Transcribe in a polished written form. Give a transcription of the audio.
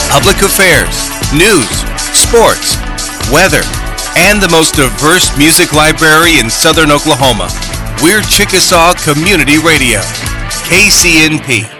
public affairs, news, sports, weather, and the most diverse music library in southern Oklahoma. We're Chickasaw Community Radio, KCNP.